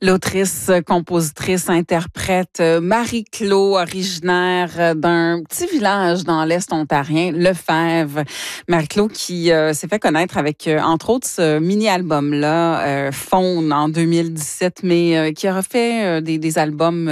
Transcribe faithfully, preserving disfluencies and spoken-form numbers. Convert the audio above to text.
L'autrice, compositrice, interprète Marie-Claude, originaire d'un petit village dans l'Est ontarien, Lefebvre. Marie-Claude qui euh, s'est fait connaître avec, euh, entre autres, ce mini-album-là, euh, Faune, en deux mille dix-sept, mais euh, qui a refait euh, des, des albums